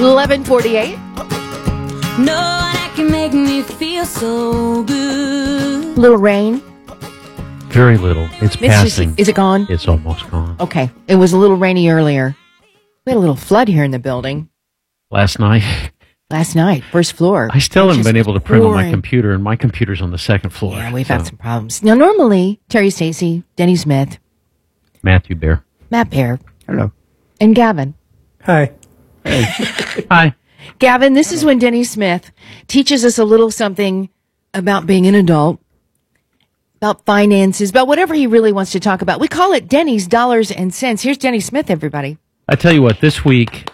11:48. No one can make me feel so good. Little rain. Very little. It's passing. Is it gone? It's almost gone. Okay. It was a little rainy earlier. We had a little flood here in the building. Last night, first floor. I still haven't been able to print on my pouring. computer, and my computer's on the second floor. Yeah, we've had some problems. Now, normally, Terry Stacy, Denny Smith, Matthew Bear. Matt Pear, Hello. and Gavin. Hi. Hi. Gavin, this is when Denny Smith teaches us a little something about being an adult, about finances, about whatever he really wants to talk about. We call it Denny's Dollars and Cents. Here's Denny Smith, everybody. I tell you what, this week,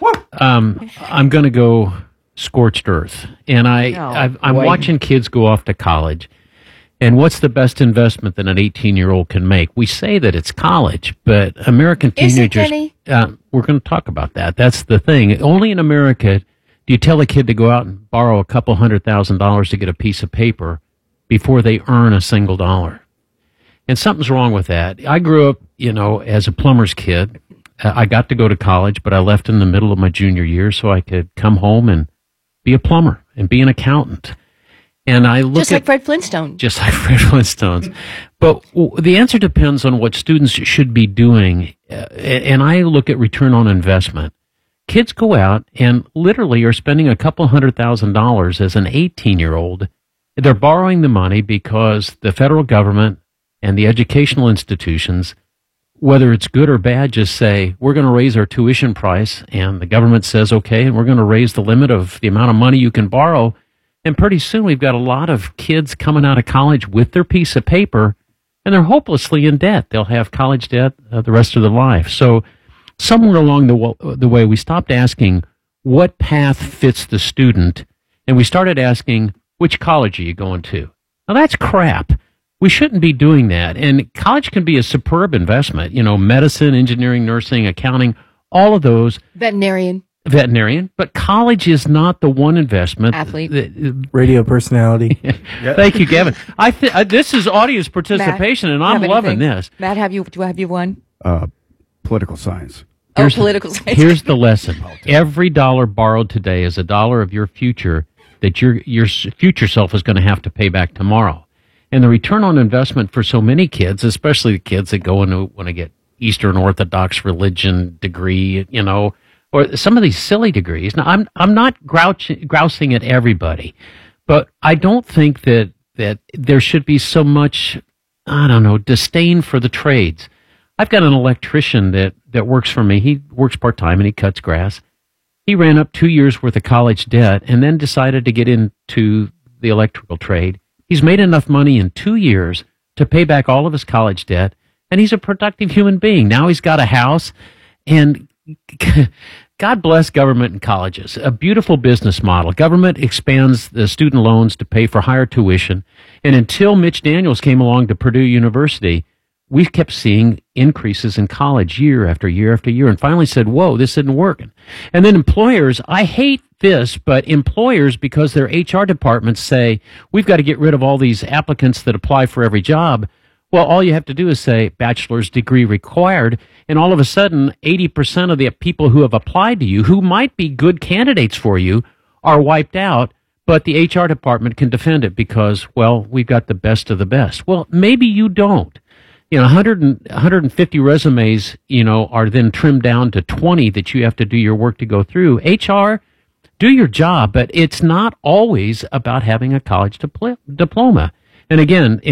I'm going to go scorched earth. And I'm watching kids go off to college. And what's the best investment that an 18-year-old can make? We say that it's college, but American teenagers, we're going to talk about that. That's the thing. Only in America do you tell a kid to go out and borrow a couple $100,000 to get a piece of paper before they earn a single dollar. And something's wrong with that. I grew up, as a plumber's kid. I got to go to college, but I left in the middle of my junior year so I could come home and be a plumber and be an accountant. And I look like Fred Flintstone. Just like Fred Flintstones. But the answer depends on what students should be doing. And I look at return on investment. Kids go out and literally are spending a couple $100,000 as an 18-year-old. They're borrowing the money because the federal government and the educational institutions, whether it's good or bad, just say, we're going to raise our tuition price. And the government says, okay, and we're going to raise the limit of the amount of money you can borrow. And pretty soon we've got a lot of kids coming out of college with their piece of paper, and they're hopelessly in debt. They'll have college debt the rest of their life. So somewhere along the way, we stopped asking what path fits the student, and we started asking, which college are you going to? Now, that's crap. We shouldn't be doing that. And college can be a superb investment. Medicine, engineering, nursing, accounting, all of those. Veterinarian, but college is not the one investment. Athlete. Radio personality. Thank you, Gavin. This is audience participation, and I'm loving this. Matt, do I have you one? Political science. Political science. Here's the lesson. Every dollar borrowed today is a dollar of your future that your future self is going to have to pay back tomorrow. And the return on investment for so many kids, especially the kids that go and want to get Eastern Orthodox religion degree, or some of these silly degrees. Now, I'm not grousing at everybody, but I don't think that there should be so much, disdain for the trades. I've got an electrician that works for me. He works part-time and he cuts grass. He ran up 2 years worth of college debt and then decided to get into the electrical trade. He's made enough money in 2 years to pay back all of his college debt, and he's a productive human being. Now he's got a house, and God bless government and colleges. A beautiful business model. Government expands the student loans to pay for higher tuition, and until Mitch Daniels came along to Purdue University, we kept seeing increases in college year after year after year, and finally said, whoa, this isn't working. And then employers, I hate this, but employers, because their HR departments say, we've got to get rid of all these applicants that apply for every job. Well, all you have to do is say bachelor's degree required, and all of a sudden, 80% of the people who have applied to you, who might be good candidates for you, are wiped out, but the HR department can defend it because, well, we've got the best of the best. Well, maybe you don't. 150 resumes, are then trimmed down to 20 that you have to do your work to go through. HR, do your job, but it's not always about having a college diploma. And again,